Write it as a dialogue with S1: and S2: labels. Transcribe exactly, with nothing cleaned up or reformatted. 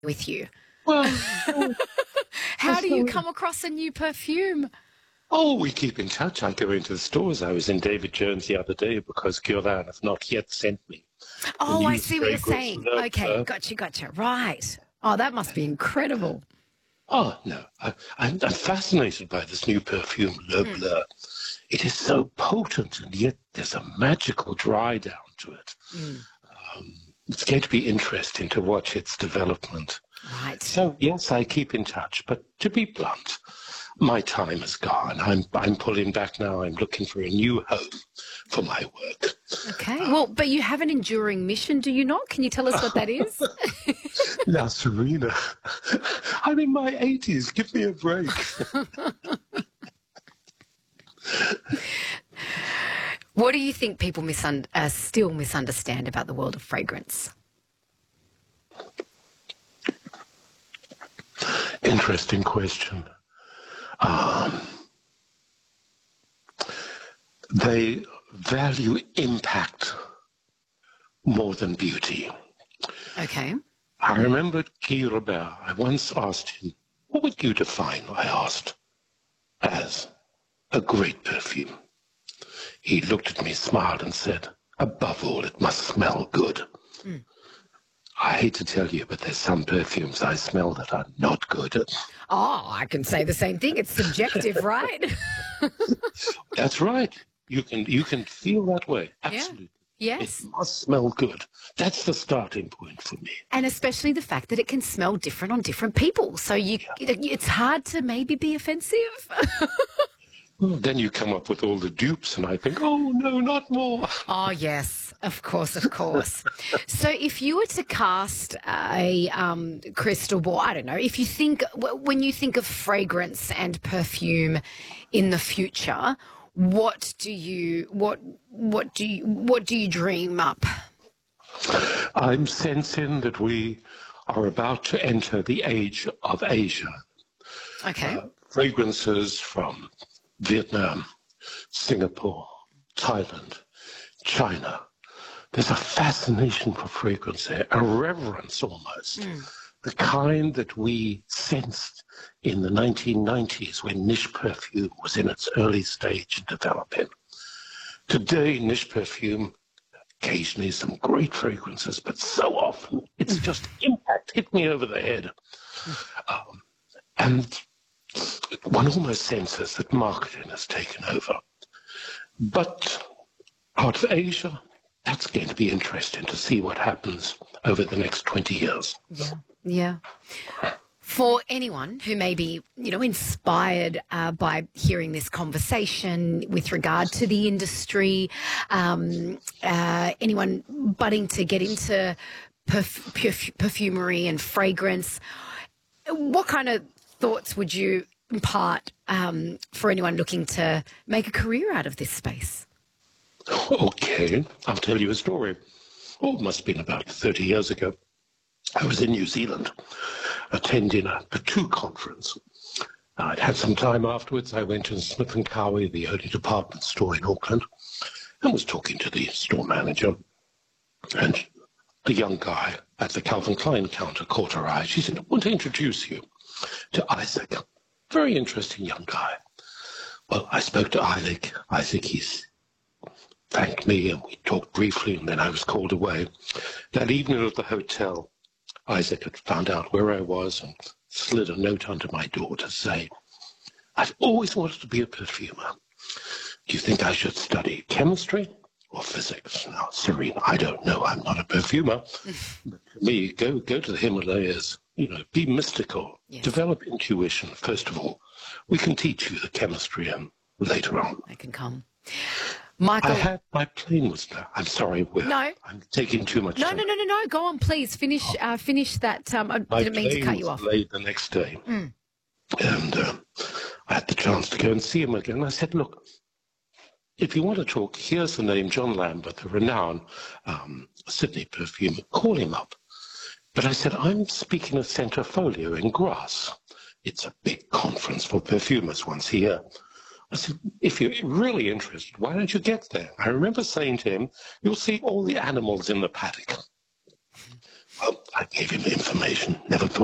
S1: with you.
S2: Well,
S1: How do you
S2: no-
S1: come across a new perfume?
S2: oh, we keep in touch. I go into the stores. I was in David Jones the other day because Guerlain have not yet sent me. the
S1: Oh, I
S2: new
S1: see what you're
S2: fragrance
S1: saying.
S2: Le
S1: Okay,
S2: Bleu.
S1: gotcha, gotcha. Right. Oh, that must be incredible.
S2: Oh, no. I, I'm, I'm fascinated by this new perfume, Le
S1: Mm.
S2: Bleu. It is so potent, and yet there's a magical dry down to it.
S1: Mm.
S2: Um, it's going to be interesting to watch its development.
S1: Right.
S2: So, yes, I keep in touch, but to be blunt, my time is gone. I'm, I'm pulling back now. I'm looking for a new home for my work.
S1: Okay. Well, but you have an enduring mission, do you not? Can you tell us what that is?
S2: Now, Serena, I'm in my eighties. Give me a break.
S1: What do you think people misun- uh, still misunderstand about the world of fragrance?
S2: Interesting question. Um, they value impact more than beauty.
S1: Okay.
S2: I remembered Guy Robert. I once asked him, what would you define, I asked, as a great perfume? He looked at me, smiled, and said, above all, it must smell good.
S1: Mm.
S2: I hate to tell you, but there's some perfumes I smell that are not good.
S1: Oh, I can say the same thing. It's subjective, right?
S2: That's right. You can you can feel that way. Absolutely.
S1: Yes.
S2: It must smell good. That's the starting point for me.
S1: And especially the fact that it can smell different on different people. So you, it's hard to maybe be offensive.
S2: Well, then you come up with all the dupes, and I think, oh, no, not more.
S1: Oh, yes, of course, of course. So if you were to cast a um, crystal ball, I don't know, if you think, when you think of fragrance and perfume in the future, what do you, what, what do you, what do you dream up?
S2: I'm sensing that we are about to enter the age of Asia.
S1: Okay.
S2: Uh, fragrances from Vietnam, Singapore, Thailand, China. There's a fascination for fragrance there, a reverence almost. Mm. The kind that we sensed in the nineteen nineties when niche perfume was in its early stage of developing. Today, niche perfume, occasionally some great fragrances, but so often it's just impact, hit me over the head. Mm. Um, and one almost senses that marketing has taken over. But out of Asia, that's going to be interesting to see what happens over the next twenty years.
S1: Yeah, yeah. For anyone who may be, you know, inspired uh, by hearing this conversation with regard to the industry, um, uh, anyone budding to get into perf- perf- perfumery and fragrance, what kind of thoughts would you impart um, for anyone looking to make a career out of this space?
S2: Okay, I'll tell you a story. Oh, it must have been about thirty years ago. I was in New Zealand attending a Patu conference. I'd had some time afterwards. I went to Smith and Cowie, the only department store in Auckland, and was talking to the store manager. And a young guy at the Calvin Klein counter caught her eye. She said, I want to introduce you to Isaac. Very interesting young guy. Well, I spoke to Isaac. Isaac, he's thanked me, and we talked briefly, and then I was called away. That evening at the hotel, Isaac had found out where I was and slid a note under my door to say, I've always wanted to be a perfumer. Do you think I should study chemistry or physics? Now, Serena, I don't know. I'm not a perfumer. But for me, go, go to the Himalayas. You know, be mystical. Yes. Develop intuition, first of all. We can teach you the chemistry and later on.
S1: They can come. Michael.
S2: I had, my plane was now. I'm sorry. We're,
S1: no.
S2: I'm taking too much
S1: no,
S2: time.
S1: No, no, no, no. Go on, please. Finish uh, finish that. Um, I
S2: my
S1: didn't mean to cut you off.
S2: My plane was late the next day.
S1: Mm.
S2: And uh, I had the chance to go and see him again. I said, look, if you want to talk, here's the name John Lambert, the renowned um, Sydney perfumer. Call him up. But I said, I'm speaking at Centrifolio in Grasse. It's a big conference for perfumers once a year. I said, if you're really interested, why don't you get there? I remember saying to him, you'll see all the animals in the paddock. Well, I gave him information, never thought